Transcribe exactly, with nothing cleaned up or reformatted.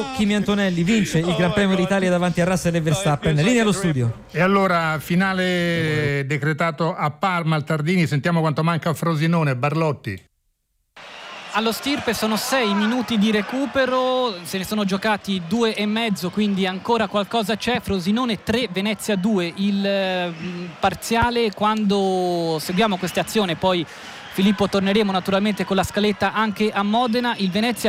Kimi Antonelli vince il Gran Premio d'Italia davanti a Russell e Verstappen. Linea allo studio. E allora, finale decretato a Parma al Tardini, sentiamo quanto manca a Frosinone. Barlotti. Allo Stirpe sono sei minuti di recupero, se ne sono giocati due e mezzo, quindi ancora qualcosa c'è. Frosinone tre, Venezia due il eh, parziale. Quando seguiamo questa azione poi Filippo torneremo naturalmente con la scaletta anche a Modena. Il Venezia